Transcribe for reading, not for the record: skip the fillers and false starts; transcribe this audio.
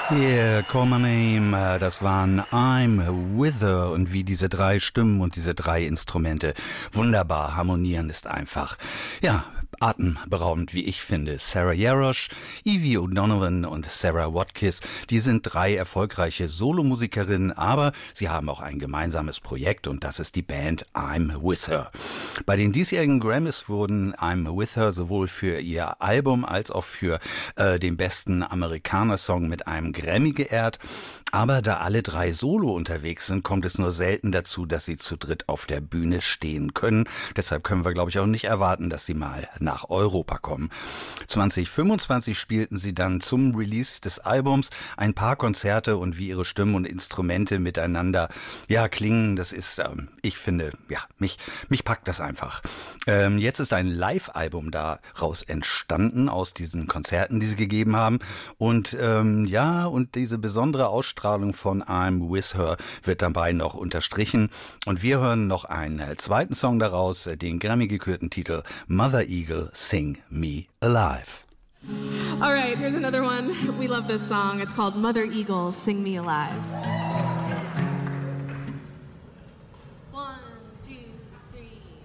Yeah, Call My Name, das waren I'm With Her und wie diese drei Stimmen und diese drei Instrumente wunderbar harmonieren, ist einfach, ja, atemberaubend, wie ich finde. Sarah Jarosz, Evie O'Donovan und Sarah Watkins, die sind drei erfolgreiche Solomusikerinnen, aber sie haben auch ein gemeinsames Projekt und das ist die Band I'm With Her. Bei den diesjährigen Grammys wurden I'm With Her sowohl für ihr Album als auch für den besten Amerikaner-Song mit einem Grammy geehrt. Aber da alle drei solo unterwegs sind, kommt es nur selten dazu, dass sie zu dritt auf der Bühne stehen können. Deshalb können wir, glaube ich, auch nicht erwarten, dass sie mal nach Europa kommen. 2025 spielten sie dann zum Release des Albums ein paar Konzerte und wie ihre Stimmen und Instrumente miteinander, ja, klingen, das ist, ich finde, ja, mich packt das einfach. Jetzt ist ein Live-Album daraus entstanden, aus diesen Konzerten, die sie gegeben haben. Und und diese besondere Ausstrahlung von I'm With Her wird dabei noch unterstrichen. Und wir hören noch einen zweiten Song daraus, den Grammy-gekürten Titel Mother Eagle, Sing Me Alive. All right, here's another one. We love this song. It's called Mother Eagle, Sing Me Alive.